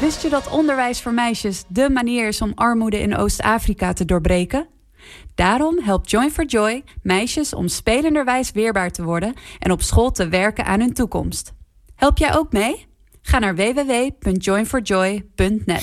Wist je dat onderwijs voor meisjes dé manier is om armoede in Oost-Afrika te doorbreken? Daarom helpt Join for Joy meisjes om spelenderwijs weerbaar te worden en op school te werken aan hun toekomst. Help jij ook mee? Ga naar www.joinforjoy.net.